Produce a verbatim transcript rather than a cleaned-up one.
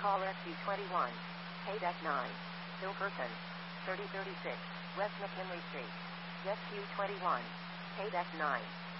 Call S U twenty-one. Paid F nine. Hilkerson. thirty thirty-six. West McKinley Street. S U twenty-one. Paid F nine.